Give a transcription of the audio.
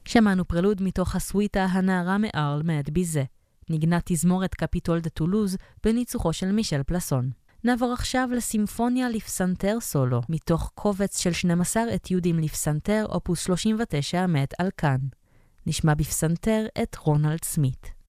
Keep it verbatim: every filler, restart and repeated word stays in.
שמענו פרלוד מתוך הסוויטה הנערה מארל מאת ביזה. נגנה תזמורת קפיטול דה טולוז בניצוחו של מישל פלסון. נעבור עכשיו לסימפוניה לפסנתר סולו, מתוך קובץ של שנים עשר אתיודים לפסנתר אופוס שלושים ותשע מאת אלקן. נשמע בפסנתר את רונלד סמית.